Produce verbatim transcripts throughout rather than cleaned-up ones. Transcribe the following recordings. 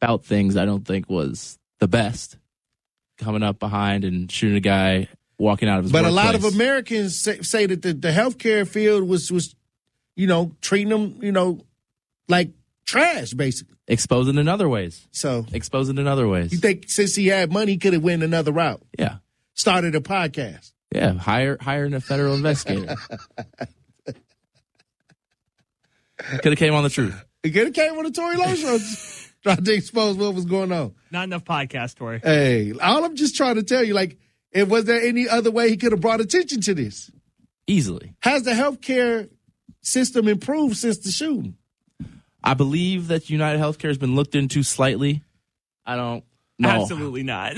about things I don't think was the best. Coming up behind and shooting a guy walking out of his But workplace. a lot of Americans say, say that the, the healthcare field was, was, you know, treating them, you know, like trash, basically. Exposing in other ways. So Exposing in other ways. you think since he had money, he could have went another route? Yeah. Started a podcast. Yeah, hire hire a federal investigator. Could have came on the truth. He could have came on the Tory Lowe show trying to expose what was going on. Not enough podcast, Tory. Hey, all I'm just trying to tell you, like, if was there any other way he could have brought attention to this? Easily. Has the healthcare system improved since the shooting? I believe that United Healthcare has been looked into slightly. I don't know. Absolutely not.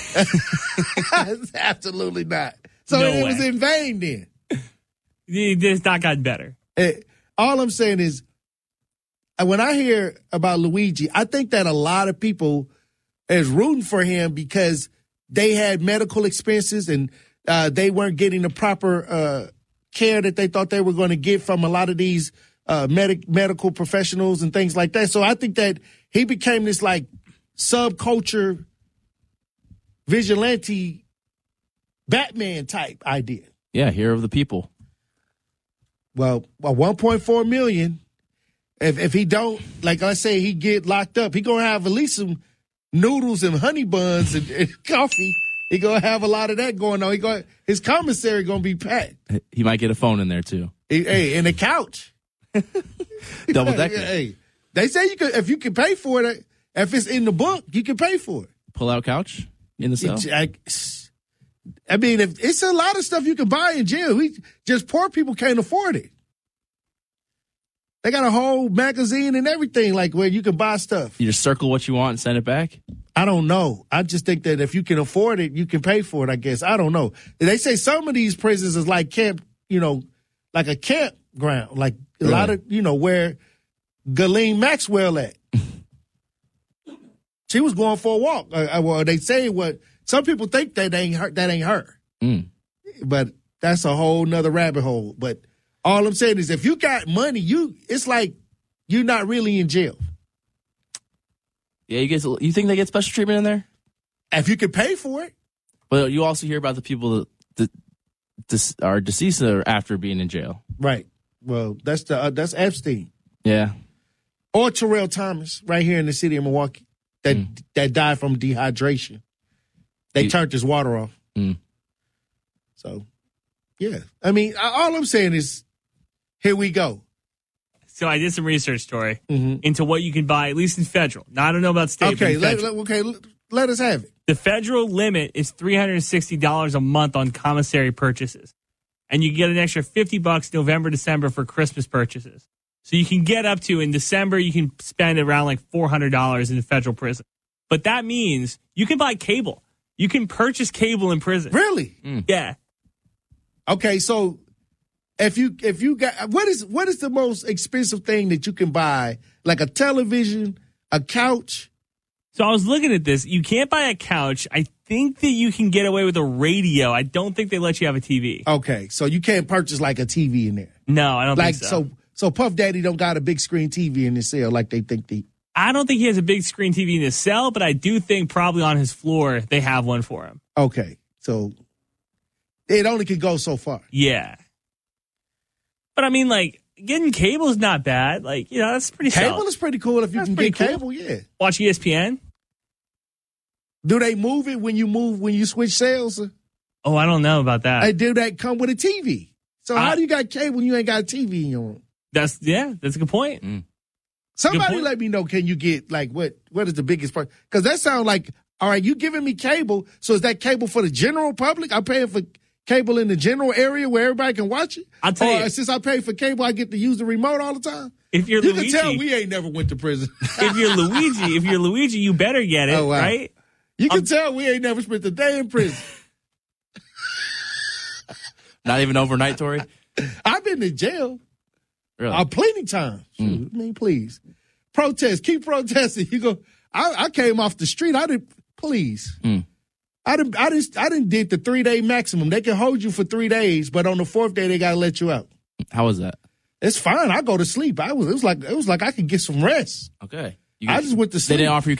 Absolutely not. So No it way. was in vain then. It's not gotten better. Eh, all I'm saying is, uh, when I hear about Luigi, I think that a lot of people is rooting for him because they had medical expenses and uh, they weren't getting the proper uh, care that they thought they were going to get from a lot of these uh, medic medical professionals and things like that. So I think that he became this like subculture vigilante Batman type idea. Yeah, hero of the people. Well, well, one point four million. If if he don't, like I say, he get locked up, he gonna have at least some noodles and honey buns and, and coffee. He gonna have a lot of that going on. He going his commissary gonna be packed. He might get a phone in there too. He, hey, and a couch. Double decker. Hey, they say you could if you can pay for it. If it's in the book, you can pay for it. Pull out couch in the cell. I, I mean, if it's a lot of stuff you can buy in jail. We just poor people can't afford it. They got a whole magazine and everything, like where you can buy stuff. You just circle what you want and send it back? I don't know. I just think that if you can afford it, you can pay for it, I guess. I don't know. They say some of these prisons is like camp, you know, like a campground, like a Really? lot of, you know, where Ghislaine Maxwell at. She was going for a walk. Uh, well, they say what some people think that ain't her. That ain't her. Mm. But that's a whole nother rabbit hole. But all I'm saying is, if you got money, you it's like you're not really in jail. Yeah, you get. You think they get special treatment in there? If you can pay for it. But you also hear about the people that, that dis, are deceased after being in jail. Right. Well, that's the uh, that's Epstein Yeah. or Terrell Thomas right here in the city of Milwaukee that Mm. that died from dehydration. They You- turned his water off. Mm. So, yeah. I mean, all I'm saying is, here we go. So I did some research, Tory, Mhm. into what you can buy, at least in federal. Now, I don't know about state, but Okay, in let, federal. let- okay, let, let us have it. The federal limit is three hundred sixty dollars a month on commissary purchases. And you get an extra fifty bucks November, December for Christmas purchases. So you can get up to, in December, you can spend around like four hundred dollars in the federal prison. But that means you can buy cable. You can purchase cable in prison. Really? Yeah. Okay, so if you if you got what is what is the most expensive thing that you can buy? Like a television, a couch? So I was looking at this. You can't buy a couch. I think that you can get away with a radio. I don't think they let you have a T V. Okay, so you can't purchase like a T V in there. No, I don't Like think so. so so Puff Daddy don't got a big screen T V in his cell like they think they I don't think he has a big screen T V in his cell, but I do think probably on his floor they have one for him. Okay. So it only can go so far. Yeah. But I mean, like, getting cable is not bad. Like, you know, that's pretty Cable solid. is pretty cool if you That's can pretty get cool. cable, yeah. Watch E S P N? Do they move it when you move when you switch cells? Oh, I don't know about that. Or do that come with a T V? So how I- do you got cable when you ain't got a T V in your room? That's, yeah, that's a good point. Somebody point. let me know, can you get like what what is the biggest part? Because that sounds like, all right, you giving me cable, so is that cable for the general public? I'm paying for cable in the general area where everybody can watch it? I'll tell or you. since I pay for cable, I get to use the remote all the time? If you're You Luigi, can tell we ain't never went to prison. if you're Luigi, if you're Luigi, you better get it, Oh, wow. right? You can I'm- tell we ain't never spent a day in prison. Not even overnight, Tory? I've been to jail Really? uh, plenty times. Shoot, I mean, please. Protest. Keep protesting. You go, I, I came off the street. I didn't, please. Mm. I didn't, I didn't, I didn't did the three day maximum. They can hold you for three days, but on the fourth day, they got to let you out. How was that? It's fine. I go to sleep. I was, it was like, it was like I could get some rest. Okay. You I just went to They sleep. didn't offer you